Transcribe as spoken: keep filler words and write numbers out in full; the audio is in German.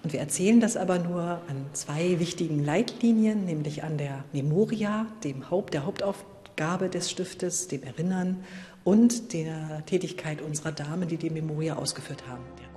Und wir erzählen das aber nur an zwei wichtigen Leitlinien, nämlich an der Memoria, dem Haupt, der Hauptaufgabe des Stiftes, dem Erinnern und der Tätigkeit unserer Damen, die die Memoria ausgeführt haben.